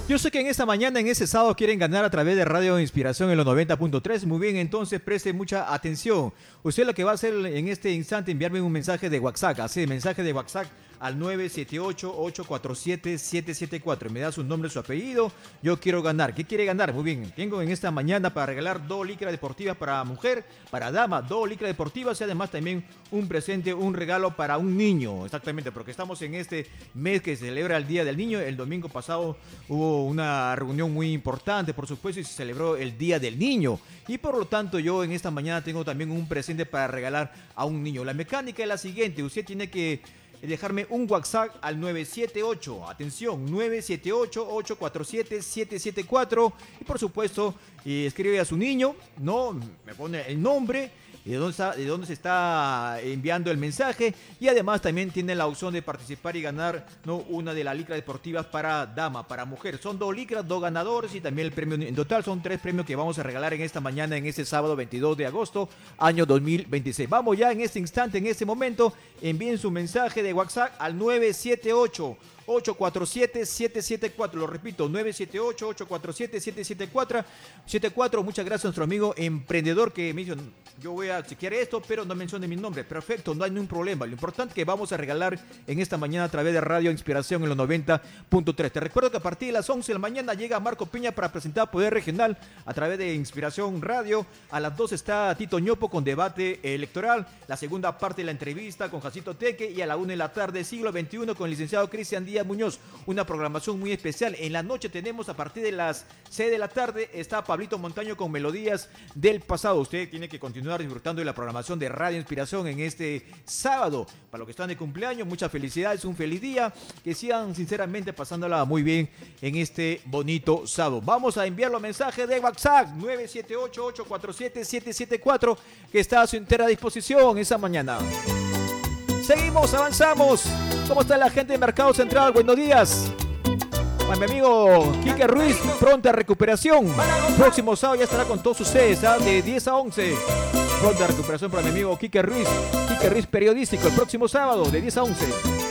Yo sé que en esta mañana, en este sábado, quieren ganar a través de Radio Inspiración en los 90.3. Muy bien, entonces preste mucha atención. Usted lo que va a hacer en este instante, enviarme un mensaje de WhatsApp. Así, mensaje de WhatsApp al 978-847-774. Me da su nombre, su apellido. Yo quiero ganar. ¿Qué quiere ganar? Muy bien, tengo en esta mañana para regalar 2 licras deportivas para mujer, para dama, 2 licras deportivas y además también un presente, un regalo para un niño. Exactamente, porque estamos en este mes que se celebra el Día del Niño. El domingo pasado hubo una reunión muy importante, por supuesto, y se celebró el Día del Niño. Y por lo tanto, yo en esta mañana tengo también un presente para regalar a un niño. La mecánica es la siguiente: usted tiene que dejarme un WhatsApp al 978, atención, 978-847-774 y por supuesto escribe a su niño, no, me pone el nombre y de dónde se está enviando el mensaje y además también tiene la opción de participar y ganar, ¿no?, una de las licras deportivas para dama, para mujer. Son 2 licras, 2 ganadores y también el premio en total son 3 premios que vamos a regalar en esta mañana, en este sábado 22 de agosto, año 2026. Vamos ya en este instante, en este momento, envíen su mensaje de WhatsApp al 978 847-774, lo repito, 978-847-774. Muchas gracias a nuestro amigo emprendedor que me dijo, yo voy a chequear esto, pero no mencione mi nombre. Perfecto, no hay ningún problema. Lo importante es que vamos a regalar en esta mañana a través de Radio Inspiración en los 90.3. Te recuerdo que a partir de las 11 de la mañana llega Marco Piña para presentar Poder Regional a través de Inspiración Radio. A las 2 está Tito Ñopo con debate electoral, la segunda parte de la entrevista con Jacito Teque, y a la 1 de la tarde, siglo XXI, con el licenciado Cristian Díaz Muñoz, una programación muy especial. En la noche tenemos a partir de las 6 de la tarde está Pablito Montaño con Melodías del Pasado. Usted tiene que continuar disfrutando de la programación de Radio Inspiración en este sábado. Para los que están de cumpleaños, muchas felicidades, un feliz día, que sigan sinceramente pasándola muy bien en este bonito sábado. Vamos a enviar los mensajes de WhatsApp 978-847-774 que está a su entera disposición esa mañana. Seguimos, avanzamos. ¿Cómo está la gente de Mercado Central? Buenos días. A mi amigo Quique Ruiz, pronta recuperación. Próximo sábado ya estará con todos ustedes, de 10 a 11. Pronta recuperación para mi amigo Quique Ruiz periodístico, el próximo sábado de 10 a 11.